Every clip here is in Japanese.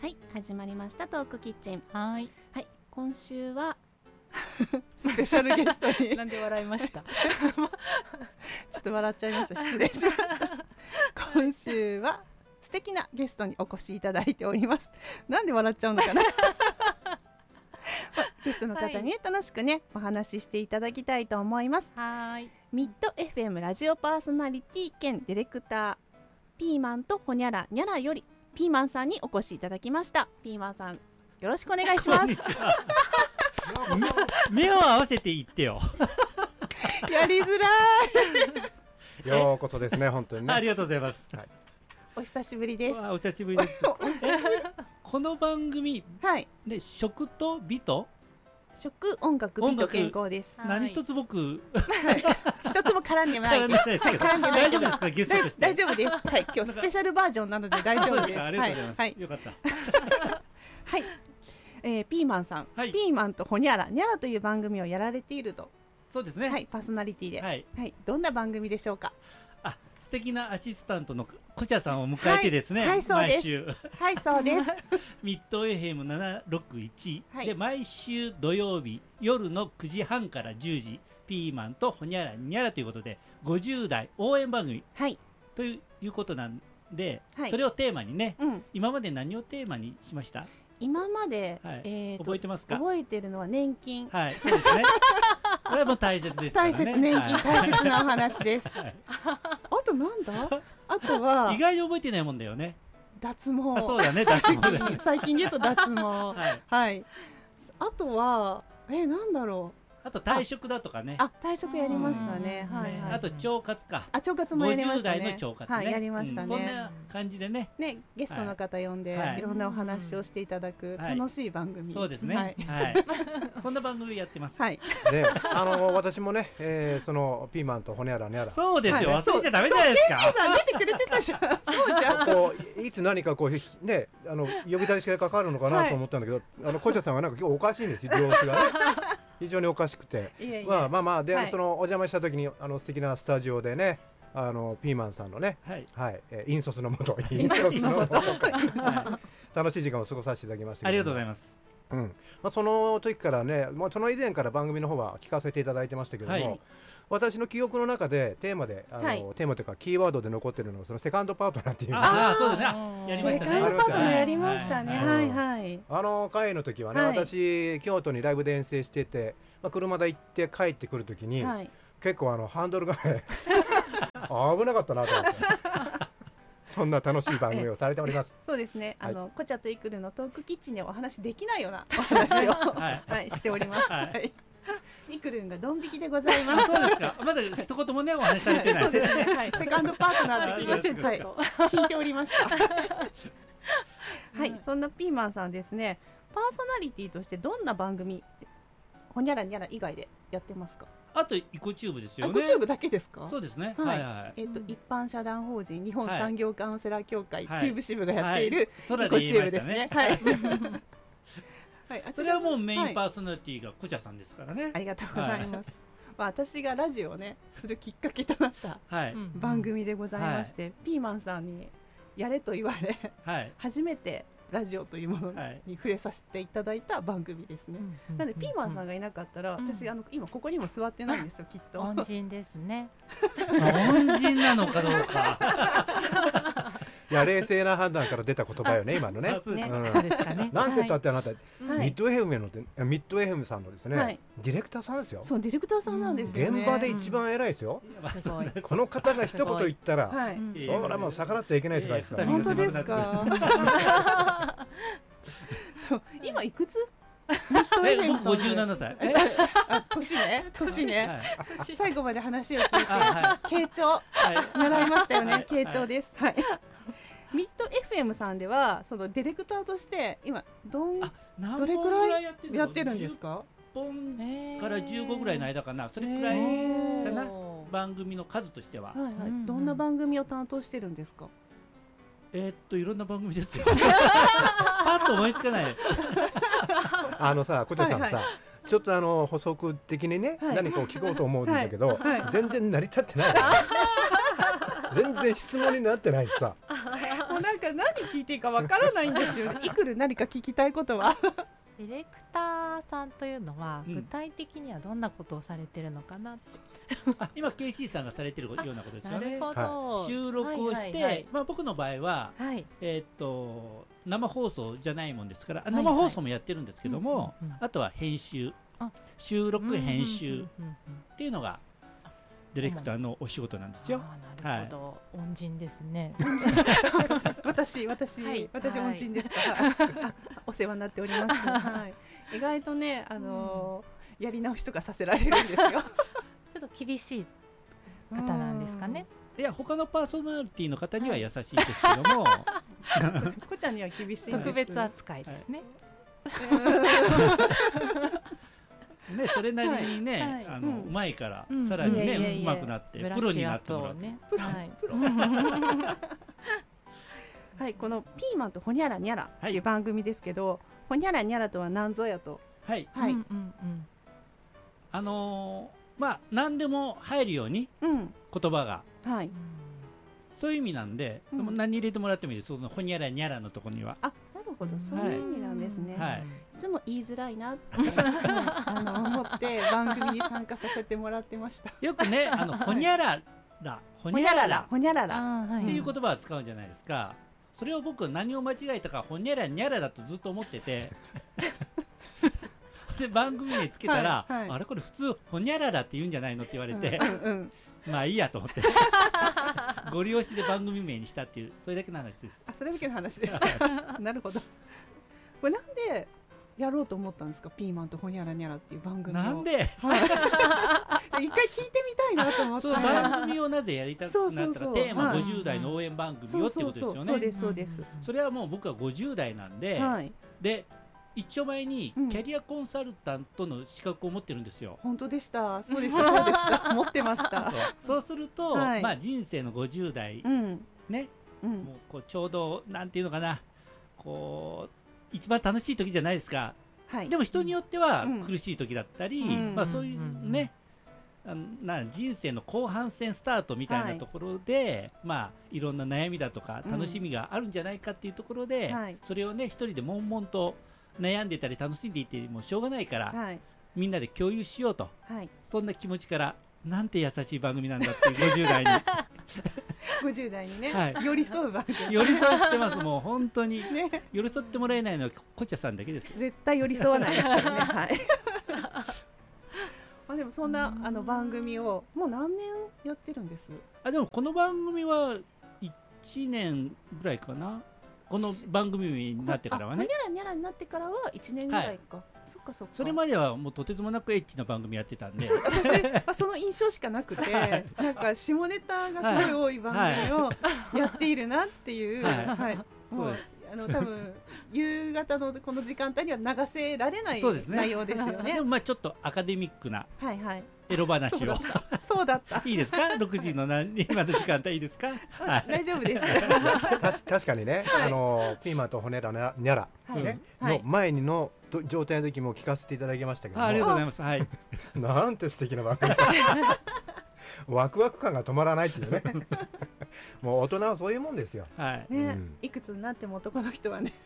はい、始まりましたトークキッチン。 はい、 今週はスペシャルゲストになんで笑いましたちょっと笑っちゃいました。失礼しました今週は素敵なゲストにお越しいただいております。なんで笑っちゃうのかなゲストの方に、楽しくねお話ししていただきたいと思います。 はい、 ミッド FM ラジオパーソナリティ兼ディレクターピーマンとほにゃらにゃらよりピーマンさんにお越しいただきました。ピーマンさん、よろしくお願いします目を合わせて言ってよやりづらいようこそですね、本当にね。 ありがとうございます、はい、 お久しぶりです。 お久しぶりですこの番組、 はい、 で食と美と食、音楽、美と健康です。 何一つ僕、 一つも絡んでないです。絡んでない大丈夫ですか、ゲストとして。 大丈夫です。はい、今日スペシャルバージョンなので大丈夫です。 ありがとうございます、よかったはい、ピーマンさん、ピーマンとほにゃらにゃらという番組をやられていると。 そうですね、 はい、パーソナリティで、はい、どんな番組でしょうか。 素敵なアシスタントのこちゃさんを迎えてですね、毎週、 はい、そうですミッド FM761 で毎週土曜日夜の9時半から10時ピーマンとほにゃらにゃらということで50代応援番組、ということなんで、それをテーマにね、今まで何をテーマにしました？ 今まで、 覚えてますか？ 覚えてるのは年金。 はい、そうですねこれはもう大切ですからね。 大切、年金、大切なお話です。あとなんだ？あとは意外に覚えてないもんだよね。 脱毛。 そうだね、脱毛だね。 最近で言うと脱毛。はい。あとはなんだろう。 あと退職だとかね。 退職やりましたね。はい。 あと腸活か。 腸活もやりましたね。 50代の腸活ね。 はい、やりましたね。 そんな感じでね。 ね、ゲストの方呼んでいろんなお話をしていただく楽しい番組。 そうですね。はい。そんな番組やってます。 はい。で、私もね、そのピーマンとほにゃらにゃら。 そうですよ。忘れちゃダメじゃないですか。 ケンシーさん出てくれてたじゃん。そうじゃん。 こういつ何かこうね、呼びたりしかかかるのかなと思ったんだけど、こちゃさんがなんか今日おかしいんですよ、様子がね。非常におかしくて、まあで、そのお邪魔した時に素敵なスタジオでね、ピーマンさんのね、引率のもと楽しい時間を過ごさせていただきました。 ありがとうございます。 その時からね、その以前から番組の方は聞かせていただいてましたけども、私の記憶の中でテーマでテーマというかキーワードで残ってるのはそのセカンドパートナーっていう。 そうだね。やりましたね。 セカンドパートナーやりましたね。はいはい。 会の時はね、私京都にライブで遠征してて、車で行って帰ってくる時に結構ハンドルがね危なかったなと思って。そんな楽しい番組をされております。 そうですね。こちゃとイクルのトークキッチンでお話できないようなお話をしております。イクルンがドン引きでございます。 そうですか。まだ一言もねお話しされてない。 そうですね。はい。セカンドパートナーで聞いておりました。はい。そんなピーマンさんですね。パーソナリティとしてどんな番組ほにゃらにゃら以外でやってますか？ あとイコチューブですよね。 イコチューブだけですか？ そうですね。 はい。一般社団法人日本産業カウンセラー協会チューブ支部がやっているイコチューブですね。はい。 それはもうメインパーソナリティがこちゃさんですからね。 ありがとうございます。私がラジオをねするきっかけとなった番組でございまして、ピーマンさんにやれと言われ、初めてラジオというものに触れさせていただいた番組ですね。なのでピーマンさんがいなかったら、私今ここにも座ってないんですよ、きっと。 恩人ですね。 恩人なのかどうか。 いや、冷静な判断から出た言葉よね、今のね。 そうですかね。 なんて言ったってあなた、ミッド FM さんのですね、ディレクターさんですよ。 そう、ディレクターさんなんですよね。 現場で一番偉いですよ。この方が一言言ったら、それはもう逆らっちゃいけない世界ですから。 本当ですか。そう、今いくつ僕57歳。 年ね。最後まで話を聞いて、傾聴習いましたよね。傾聴です。ミッド FM さんではそのディレクターとして今どれくらいやってるんですか ？10本から15ぐらいの間かな。それくらいかな。番組の数としては。 どんな番組を担当してるんですか？ いろんな番組ですよ。パッと思いつかない。 さ、小手さんさ、ちょっと補足的にね、何かを聞こうと思うんだけど、全然成り立ってない。全然質問になってないしさ。 もうなんか何聞いていいかわからないんですよ。いくる何か聞きたいことは。 ディレクターさんというのは具体的にはどんなことをされてるのかなって。 今 KC さんがされてるようなことですよね。 なるほど。 収録をして、僕の場合は、生放送じゃないもんですから、生放送もやってるんですけども、あとは編集、収録編集っていうのがディレクターのお仕事なんですよ。 なるほど、恩人ですね。 私恩人ですから、お世話になっております。意外とね、やり直しとかさせられるんですよ。 ちょっと厳しい方なんですかね。 いや、他のパーソナリティの方には優しいですけども、 こちゃんには厳しい特別扱いですね。 ね、それなりにね、うまいからさらにね、うまくなってプロになってもらって。 はい、このピーマンとほにゃらにゃらっていう番組ですけど、ほにゃらにゃらとは何ぞやと。 はい。何でも入るように言葉が、そういう意味なんで、何入れてもらってもいいです。そのほにゃらにゃらのところには。 あ、なるほど、そういう意味なんですね。いつも言いづらいなって思って番組に参加させてもらってました。 よくね、ほにゃらら、 ほにゃらら、ほにゃららっていう言葉を使うんじゃないですか。それを僕何を間違えたかほにゃらにゃらだとずっと思ってて。で番組につけたら、あれこれ普通ほにゃららって言うんじゃないのって言われて、まあいいやと思ってご利用しで番組名にしたっていう、それだけの話です。 それだけの話ですか。なるほど。これなんでやろうと思ったんですか、ピーマンとほにゃらにゃらっていう番組を。 なんで一回聞いてみたいなと思って。 その番組をなぜやりたくなったら、テーマ50代の応援番組よってことですよね。 そうですそうです。 それはもう僕は50代なんで、で一丁前にキャリアコンサルタントの資格を持ってるんですよ。 本当でした。そうでした。そうでした。持ってました。 そうすると、まあ人生の50代ね、もうこうちょうどなんていうのかな、こう一番楽しい時じゃないですか。でも人によっては苦しい時だったり、まあそういうね、人生の後半戦スタートみたいなところで、まあいろんな悩みだとか楽しみがあるんじゃないかっていうところで、それをね一人で悶々と悩んでたり楽しんでいてもしょうがないから、みんなで共有しようと、そんな気持ちから、なんて優しい番組なんだっていう50代に 50代にね、寄り添う番組、 寄り添ってます。もう本当に寄り添ってもらえないのはこちゃさんだけですよ。 絶対寄り添わないですからね。でもそんな番組をもう何年やってるんです？ でもこの番組は1年ぐらいかな。この番組になってからはね、 にゃらにゃらになってからは1年ぐらいか。そっかそっか。 それまではもうとてつもなくエッチな番組やってたんで、 私その印象しかなくて、なんか下ネタがすごい多い番組をやっているなっていう、そうです。多分夕方のこの時間帯には流せられない内容ですよね。 でもまあちょっとアカデミックなエロ話を。 そうだった。 いいですか？6時の今の時間帯いいですか？ 大丈夫です。 確かにね、ピーマンとほにゃらにゃらの前の状態の時も聞かせていただきましたけども、 ありがとうございます。はい。 なんて素敵な番組。ワクワク感が止まらないっていうね。もう大人はそういうもんですよ。 いくつになっても男の人はね。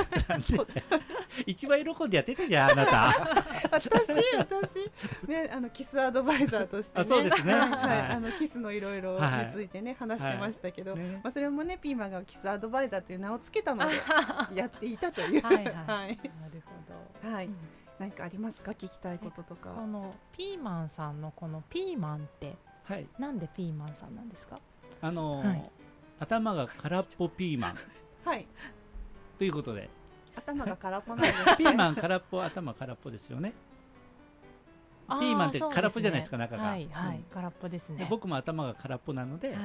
一番喜んでやってたじゃん、あなた。 私ね、キスアドバイザーとしてね、 そうですね。 キスのいろいろについてね話してましたけど、それもねピーマンがキスアドバイザーという名をつけたのでやっていたという。なるほど。はい。何かありますか、聞きたいこととか。 そのピーマンさんのこのピーマンってなんでピーマンさんなんですか？ 頭が空っぽピーマンということで、 頭が空っぽなんですね。 ピーマン空っぽ、頭空っぽですよね。ピーマンって空っぽじゃないですか、中が。 空っぽですね。 僕も頭が空っぽなので、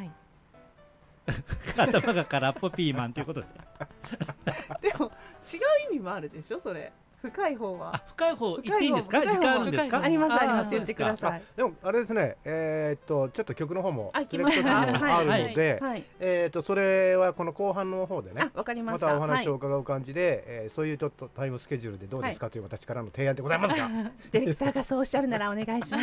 頭が空っぽピーマンということで。 でも違う意味もあるでしょ、それ。深い方は。 深い方言っていいんですか？時間あるんですか？ ありますあります。言ってください。 でもあれですね、ちょっと曲の方もセレクトもあるので、それはこの後半の方でね、またお話を伺う感じで、そういうちょっとタイムスケジュールでどうですかという私からの提案でございますが、 ディレクターがそうおっしゃるならお願いします。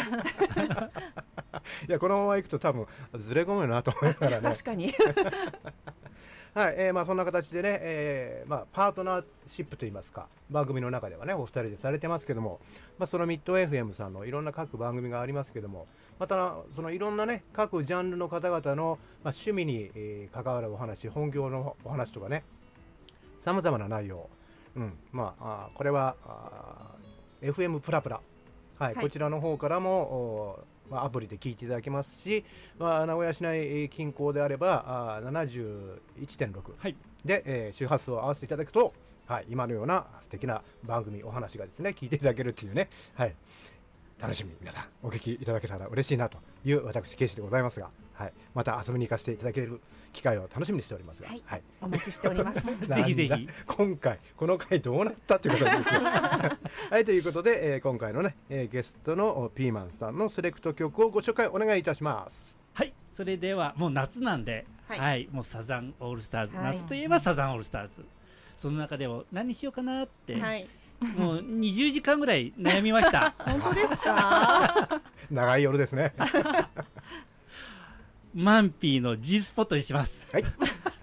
いや、このままいくと多分ずれ込むなと思いながらね。 確かに。 はい、まあそんな形でね、まあパートナーシップといいますか、番組の中ではねお二人でされてますけども、まあそのミッド FM さんのいろんな各番組がありますけども、またそのいろんなね各ジャンルの方々の、まあ、趣味に、関わるお話、本業のお話とかね、さまざまな内容、まあこれはFM プラプラ、はい、こちらの方からもアプリで聞いていただけますし、名古屋市内近郊であれば71.6 で、周波数を合わせていただくと、はい、今のような素敵な番組お話がですね聞いていただけるっていうね、はい、楽しみに皆さんお聞きいただけたら嬉しいなという私ケイシでございますが、はい、また遊びに行かせていただける機会を楽しみにしておりますが、 はいはい、お待ちしておりますぜひぜひ今回この回どうなったということですよはい、ということで、今回のね、ゲストのピーマンさんのセレクト曲をご紹介お願いいたします。 はい、それではもう夏なんで、はい、もうサザンオールスターズ、夏といえばサザンオールスターズ、その中でも何しようかなって、もう20時間ぐらい悩みました本当ですか長い夜ですねマンピーの G スポットにします。 はい